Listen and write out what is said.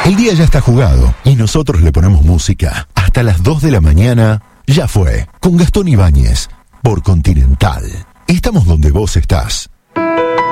El día ya está jugado y nosotros le ponemos música. Hasta las 2 de la mañana, ya fue. Con Gastón Ibáñez, por Continental. Estamos donde vos estás.